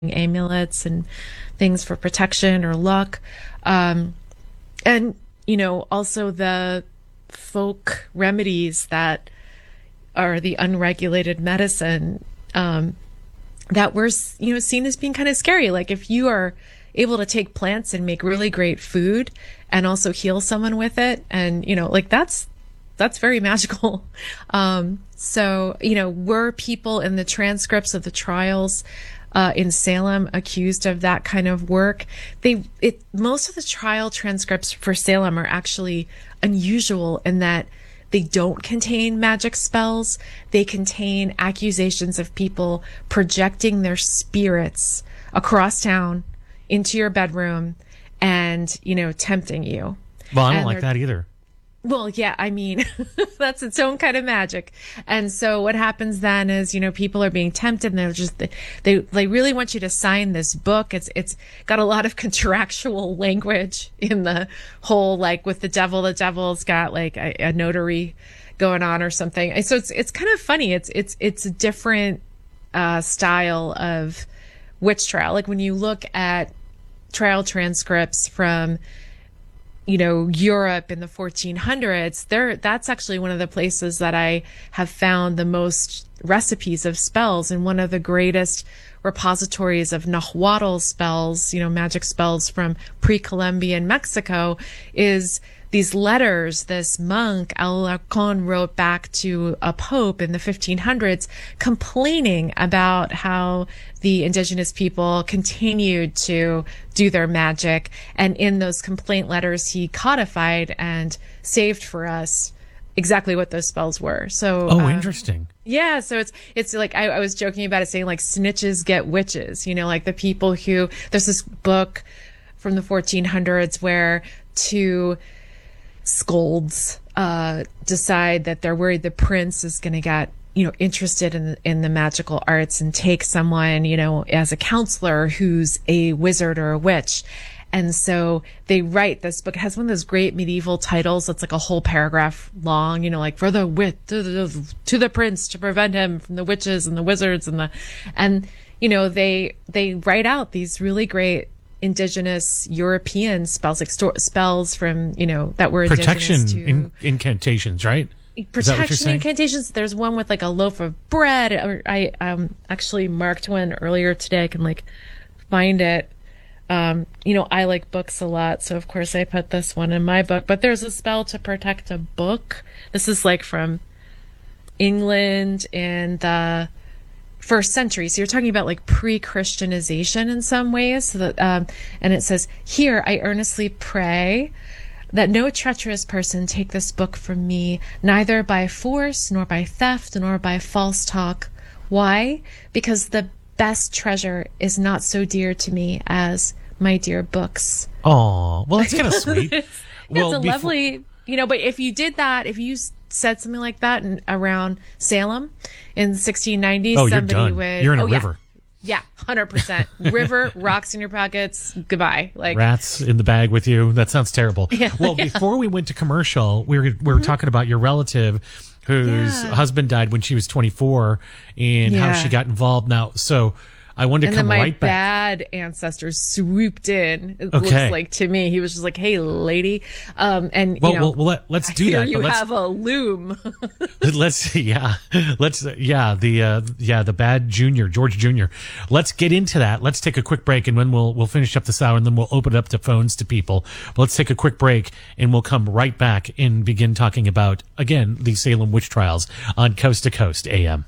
amulets and things for protection or luck. And, also the folk remedies that are the unregulated medicine, that were, seen as being kind of scary. Like if you are able to take plants and make really great food and also heal someone with it. And, that's very magical. Were people in the transcripts of the trials in Salem accused of that kind of work? Most of the trial transcripts for Salem are actually unusual in that they don't contain magic spells. They contain accusations of people projecting their spirits across town into your bedroom and, tempting you. Well, I don't like that either. Well, yeah, that's its own kind of magic. And so what happens then is, people are being tempted and they really want you to sign this book. It's got a lot of contractual language in the whole, like with the devil's got like a notary going on or something. So it's kind of funny. It's a different, style of witch trial. Like when you look at trial transcripts from Europe in the 1400s, that's actually one of the places that I have found the most recipes of spells. And one of the greatest repositories of Nahuatl spells, magic spells from pre-Columbian Mexico, is these letters this monk Alarcon wrote back to a pope in the 1500s complaining about how the indigenous people continued to do their magic. And in those complaint letters, he codified and saved for us exactly what those spells were. So, interesting. Yeah. So it's like, I was joking about it saying like snitches get witches, like the people there's this book from the 1400s where two scolds decide that they're worried the prince is going to get interested in the magical arts and take someone as a counselor who's a wizard or a witch. And so they write this book. It has one of those great medieval titles that's like a whole paragraph long, like for the wit to the prince to prevent him from the witches and the wizards and they write out these really great indigenous European spells, like spells from, that were protection indigenous to incantations, right? Protection incantations. There's one with like a loaf of bread. I actually marked one earlier today. I can find it. I like books a lot, so of course I put this one in my book. But there's a spell to protect a book. This is from England in the first century. So you're talking about pre-Christianization in some ways. So that, and it says, "Here I earnestly pray that no treacherous person take this book from me, neither by force, nor by theft, nor by false talk. Why? Because the best treasure is not so dear to me as my dear books." Oh, well, that's kind of sweet. It's a lovely, but if you did that, if you said something like that around Salem in the 1690s, you're somebody done. would... You're in a river. Yeah, 100%. River, rocks in your pockets, goodbye. Rats in the bag with you. That sounds terrible. Yeah, well, before we went to commercial, we were talking about your relative whose husband died when she was 24 and how she got involved. Now, so I wanted to come right back. And then my bad ancestors swooped in. It looks like to me, he was just like, "Hey, lady," let's do that. You have a loom. The bad junior, George Jr. Let's get into that. Let's take a quick break, and then we'll finish up this hour, and then we'll open it up to phones to people. But let's take a quick break, and we'll come right back and begin talking about again the Salem witch trials on Coast to Coast AM.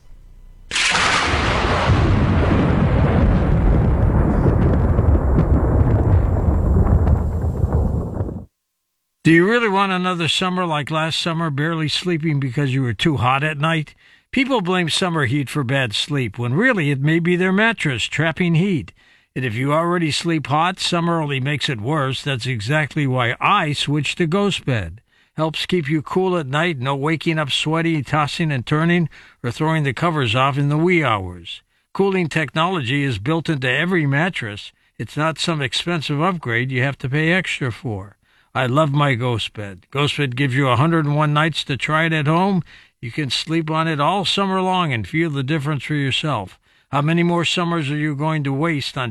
Do you really want another summer like last summer, barely sleeping because you were too hot at night? People blame summer heat for bad sleep, when really it may be their mattress trapping heat. And if you already sleep hot, summer only makes it worse. That's exactly why I switched to Ghost Bed. Helps keep you cool at night, no waking up sweaty, tossing and turning, or throwing the covers off in the wee hours. Cooling technology is built into every mattress. It's not some expensive upgrade you have to pay extra for. I love my Ghost Bed. Ghost Bed gives you 101 nights to try it at home. You can sleep on it all summer long and feel the difference for yourself. How many more summers are you going to waste on